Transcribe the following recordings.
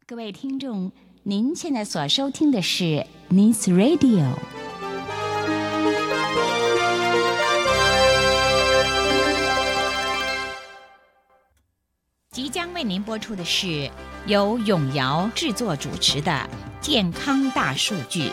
各位听众，您现在所收听的是 News Radio。即将为您播出的是由永尧制作主持的《健康大数据》。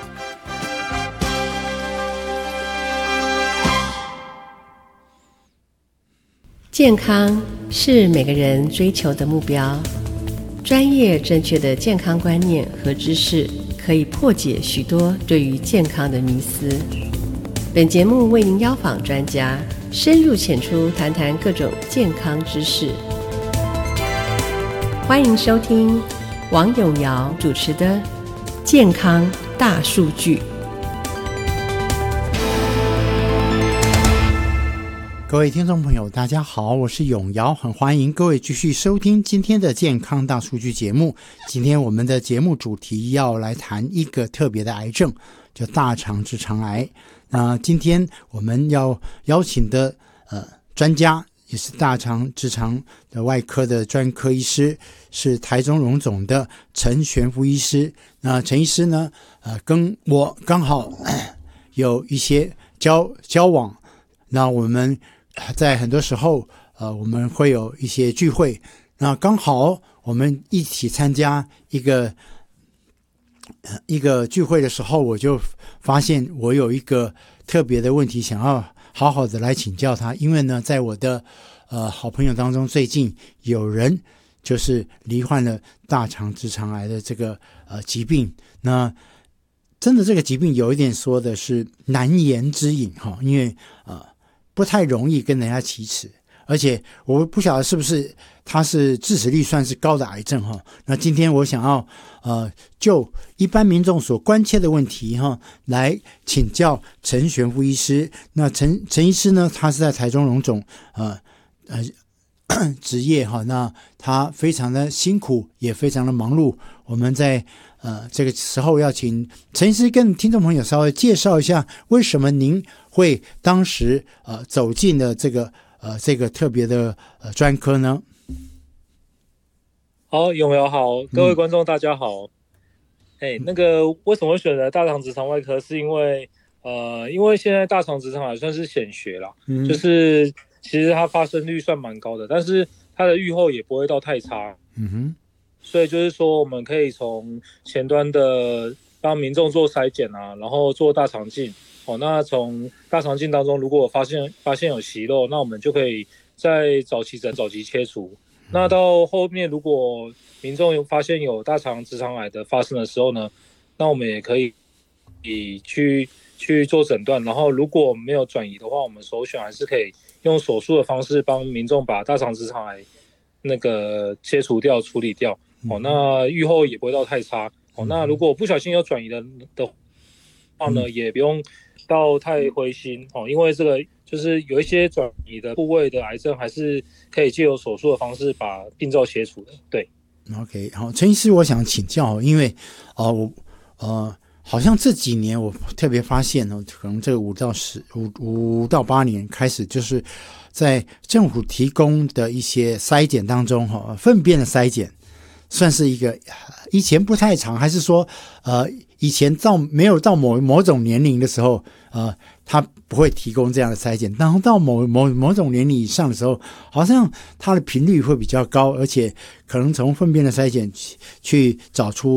健康是每个人追求的目标，专业正确的健康观念和知识可以破解许多对于健康的迷思。本节目为您邀访专家，深入浅出谈谈各种健康知识。欢迎收听王永尧主持的《健康大数据》。 各位听众朋友大家好，我是永尧，很欢迎各位继续收听今天的健康大数据节目。今天我们的节目主题要来谈一个特别的癌症，叫大肠直肠癌。那今天我们要邀请的专家也是大肠直肠的外科的专科医师，是台中荣总的陈玄福医师。那陈医师呢跟我刚好有一些交往，那我们在很多时候我们会有一些聚会，那刚好我们一起参加一个聚会的时候，我就发现我有一个特别的问题想要好好的来请教他。因为呢在我的好朋友当中，最近有人就是罹患了大肠直肠癌的这个疾病。那真的这个疾病有一点说的是难言之隐因为不太容易跟人家启齿，而且我不晓得是不是它是致死率算是高的癌症那今天我想要就一般民众所关切的问题来请教陈玄福医师。那陈医师呢，他是在台中荣总职业那他非常的辛苦，也非常的忙碌。我们在这个时候要请陈医师跟听众朋友稍微介绍一下，为什么您会当时走进了这个特别的专科呢？ 好，永尧好，各位观众大家好。那个为什么会选择大肠直肠外科，是因为现在大肠直肠癌算是显学啦，就是其实它发生率算蛮高的，但是它的预后也不会到太差。所以就是说我们可以从前端的帮民众做筛检然后做大肠镜那从大肠镜当中如果发现有息肉，那我们就可以在早期切除。那到后面如果民众发现有大肠直肠癌的发生的时候呢，那我们也可以去做诊断，然后如果没有转移的话，我们首选还是可以用手术的方式帮民众把大肠直肠癌那个切除掉处理掉那预后也不会到太差那如果不小心有转移的话呢，也不用到太灰心因为这个就是有一些转移的部位的癌症还是可以藉由手术的方式把病灶切除的。对 OK 好，陈医师我想请教，因为好像这几年我特别发现可能这个5到8年开始，就是在政府提供的一些筛检当中粪便的筛检算是一个以前不太常，还是说以前没有到某种年龄的时候他不会提供这样的筛检，然后到某种年龄以上的时候，好像它的频率会比较高，而且可能从粪便的筛检去找出